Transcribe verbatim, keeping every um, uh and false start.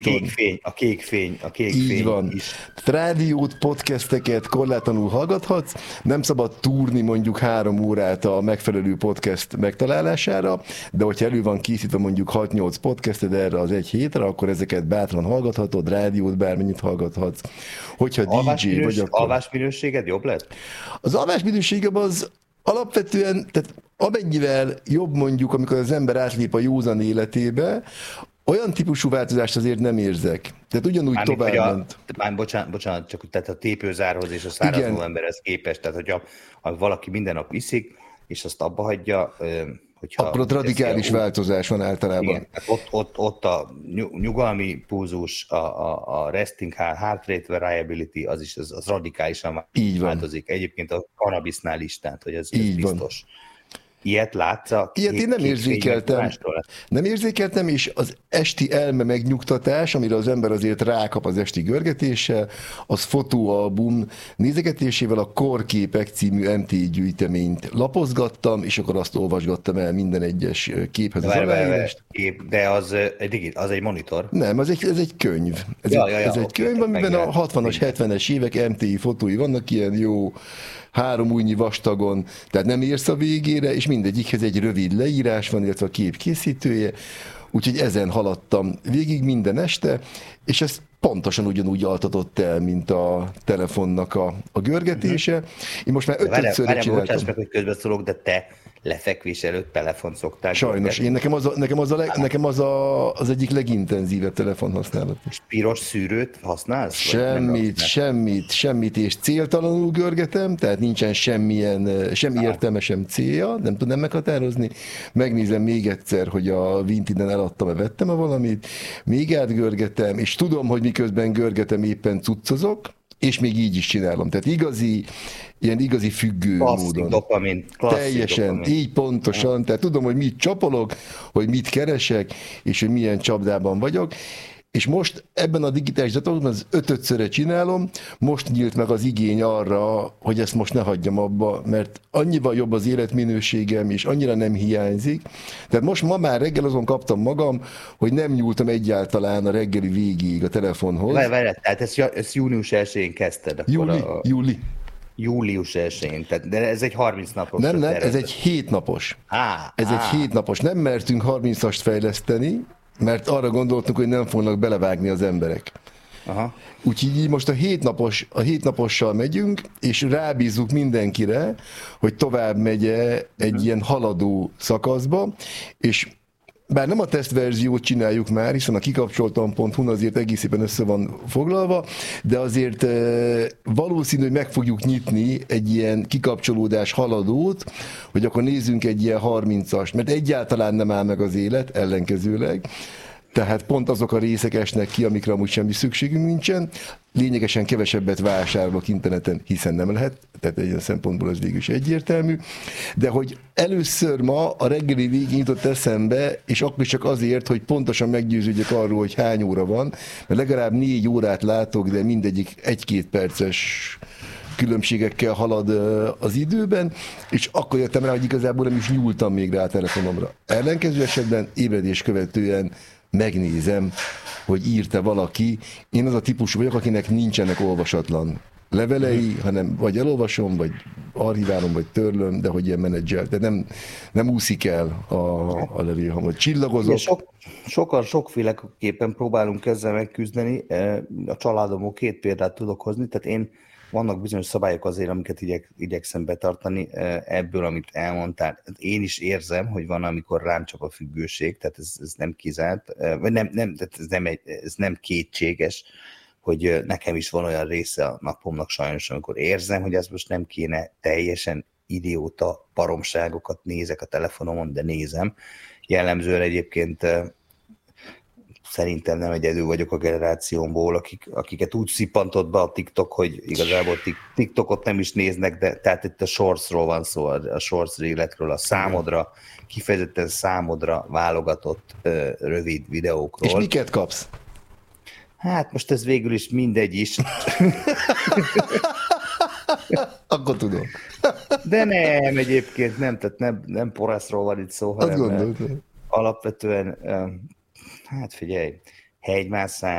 Kék fény, a kék fény, a kék Így fény van. is. Rádiót, podcasteket korlátlanul hallgathatsz, nem szabad túrni mondjuk három órát a megfelelő podcast megtalálására, de hogyha elő van készítve mondjuk hat-nyolc podcasted erre az egy hétre, akkor ezeket bátran hallgathatod, rádiót bármennyit hallgathatsz. Hogyha Alvás dé dzsé minős, vagy, akkor... alvásminőséged jobb lett? Az alvásminőségem az alapvetően, tehát amennyivel jobb mondjuk, amikor az ember átlép a józan életébe, olyan típusú változást azért nem érzek. Tehát ugyanúgy Mármint, tovább a, ment. már bocsánat, bocsánat, csak tehát a tépőzárhoz és a száraz novemberhez képest, tehát hogyha ha valaki minden nap iszik, és azt abba hagyja, hogyha... Akkor ott radikális ez, változás van általában. Igen, ott, ott, ott a nyugalmi pulzus, a, a, a resting heart rate variability, az is az, az radikálisan így változik. Van. Egyébként a kannabisznál is, tehát hogy ez, ez így biztos. Van. Ilyet látsz? Ilyet én nem érzékeltem. Nem érzékeltem, és az esti elme megnyugtatás, amire az ember azért rákap az esti görgetéssel, az fotóalbum nézegetésével a Korképek című em té gyűjteményt lapozgattam, és akkor azt olvasgattam el minden egyes képhez az aláírást. De az egy, az egy monitor? Nem, ez egy, ez egy könyv. Ez, ja, egy, ja, ja, ez okay, egy könyv, amiben a hatvanas, hetvenes évek em té fotói vannak, ilyen jó három újnyi vastagon, tehát nem érsz a végére, és mindegyikhez egy rövid leírás van, illetve a kép készítője, úgyhogy ezen haladtam végig minden este, és ez pontosan ugyanúgy altatott el, mint a telefonnak a, a görgetése. Én most már ötödszörre csináltam. Bocsáss meg, hogy közbeszólok, de te lefekvés előtt telefon szoktál. Sajnos, én nekem az, a, nekem az, a leg, nekem az, a, az egyik legintenzívebb telefonhasználat. És piros szűrőt használsz? Semmit, semmit, semmit, és céltalanul görgetem, tehát nincsen semmilyen, semmi értelme, sem célja, nem tudnám meghatározni. Megnézem még egyszer, hogy a Vintiden eladtam-e, vettem-e valamit, még átgörgetem, és tudom, hogy miközben görgetem, éppen cuccozok, és még így is csinálom. Tehát igazi, ilyen igazi függő klasszik módon. Dopamin. Teljesen, dopamin. így pontosan. Tehát tudom, hogy mit csapolok, hogy mit keresek, és hogy milyen csapdában vagyok. És most ebben a digitális datokban az ötödszörre csinálom, most nyílt meg az igény arra, hogy ezt most ne hagyjam abba, mert annyival jobb az életminőségem, és annyira nem hiányzik. Tehát most ma már reggel azon kaptam magam, hogy nem nyúltam egyáltalán a reggeli végig a telefonhoz. Várj, várj, tehát ezt, ezt június elsején kezdted. Akkor júli, a... júli. Július elsején, tehát, de ez egy harminc napos. Nem, nem, ez egy hét napos. Á, ez á. egy hét napos. Nem mertünk harmincast fejleszteni, mert arra gondoltunk, hogy nem fognak belevágni az emberek. Aha. Úgyhogy így most a hétnapos, a hétnapossal megyünk, és rábízzuk mindenkire, hogy tovább megye egy uh-huh. ilyen haladó szakaszba, és bár nem a tesztverziót csináljuk már, hiszen a kikapcsoltam pont hu azért egész szépen össze van foglalva, de azért valószínű, hogy meg fogjuk nyitni egy ilyen kikapcsolódás haladót, hogy akkor nézzünk egy ilyen harmincast, mert egyáltalán nem áll meg az élet, ellenkezőleg. Tehát pont azok a részek esnek ki, amikre amúgy semmi szükségünk nincsen. Lényegesen kevesebbet vásárolok interneten, hiszen nem lehet, tehát egy szempontból ez végül is egyértelmű. De hogy először ma a reggeli végén jutott eszembe, és akkor csak azért, hogy pontosan meggyőződjek arról, hogy hány óra van, mert legalább négy órát látok, de mindegyik egy-két perces különbségekkel halad az időben, és akkor jöttem rá, hogy igazából nem is nyúltam még rá a telefonomra. Ellenkező esetben ébredés követően megnézem, hogy írta valaki. Én az a típusú vagyok, akinek nincsenek olvasatlan levelei, hanem vagy elolvasom, vagy archiválom, vagy törlöm, de hogy ilyen menedzser, de nem, nem úszik el a, a levél, hanem csillagozok. Sok, sokan sokféleképpen próbálunk ezzel megküzdeni. A családomból két példát tudok hozni, tehát én vannak bizonyos szabályok azért, amiket igyek, igyekszem betartani, ebből, amit elmondtál. Én is érzem, hogy van, amikor rám csap a függőség, tehát ez, ez nem kizárt, vagy nem, nem, tehát ez, nem egy, ez nem kétséges, hogy nekem is van olyan része a napomnak sajnos, amikor érzem, hogy ez most nem kéne, teljesen idióta baromságokat nézek a telefonomon, de nézem. Jellemzően egyébként szerintem nem egyedül vagyok a generációmból, akik, akiket úgy szippantott be a TikTok, hogy igazából TikTokot nem is néznek, de tehát itt a shortsról van szó, a shorts régletről, a számodra, kifejezetten számodra válogatott uh, rövid videókról. És miket kapsz? Hát most ez végül is mindegy is. Akkor tudom. De nem, egyébként nem, tehát nem, nem poraszról van itt szó, hanem alapvetően, hát figyelj, hegymászás,